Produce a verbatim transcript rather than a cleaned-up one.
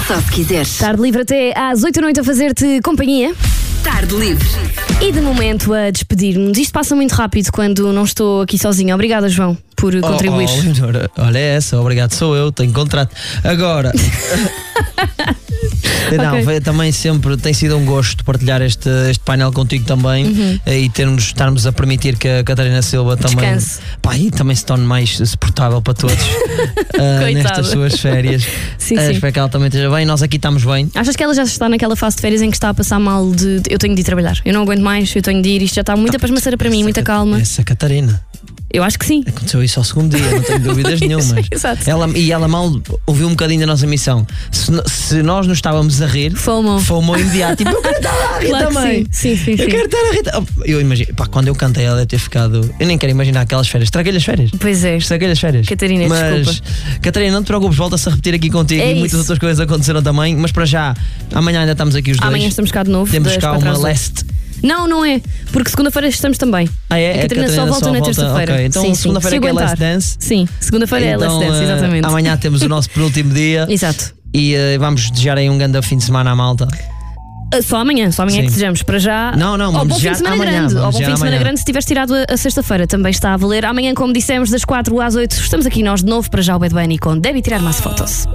Só se quiseres. Tarde livre até às oito da noite a fazer-te companhia. Tarde livre. E de momento a despedir-nos. Isto passa muito rápido quando não estou aqui sozinha. Obrigada, João, por Oh, contribuir. oh, Leonora, olha essa, obrigado, sou eu, tenho contrato. Agora. Não, Ok. foi também sempre tem sido um gosto partilhar este, este painel contigo também, Uhum. e termos, estarmos a permitir que a Catarina Silva também, Descanse. pá, e também se torne mais suportável para todos ah, Coitada. nestas suas férias. Sim, Ah, sim. espero que ela também esteja bem. Nós aqui estamos bem. Achas que ela já está naquela fase de férias em que está a passar mal de, de- eu tenho de ir trabalhar, eu não aguento mais, eu tenho de ir, isto já está muita pasmaceira para mim, muita calma. Essa Catarina. Eu acho que sim. Aconteceu isso ao segundo dia, não tenho dúvidas nenhumas. Exato. Ela, e ela mal ouviu um bocadinho da nossa missão. Se, no- se nós nos estávamos a rir, FOMO. FOMO imediato. Tipo, eu quero estar a rir Claro que também. sim. Sim, sim, Eu sim. quero estar a rir. Oh, Eu imagino, pá, quando eu cantei, ela deve ter ficado. Eu nem quero imaginar aquelas férias. Estraguei-lhe as férias. Pois é. Estraguei-lhe as férias. Catarina, mas, desculpa. Catarina, não te preocupes, volta-se a repetir aqui contigo. É E muitas isso. outras coisas aconteceram também. Mas para já, amanhã ainda estamos aqui os dois. Amanhã estamos cá de novo. Temos das cá quatro uma às oito. leste. Não, não é. Porque segunda-feira estamos também. Ah, é? A Catarina só volta na terça-feira. Ok, então Sim, sim. segunda-feira Se é que é aguentar. Last Dance. Sim, segunda-feira é Então, Let's Dance, eh, exatamente. amanhã temos o nosso penúltimo dia. Exato. E eh, vamos desejar aí um grande fim de semana à malta. Ah, Só amanhã, só amanhã é que Sim. desejamos. Para já. Não, não, Ou vamos bom fim desejar de semana amanhã, grande. vamos Ou bom fim desejar de semana amanhã. grande se tiveres tirado a, a sexta-feira. Também está a valer. Amanhã, como dissemos, das quatro às oito, estamos aqui nós de novo. Para já o Bad Bunny com Deve Tirar Mais Fotos.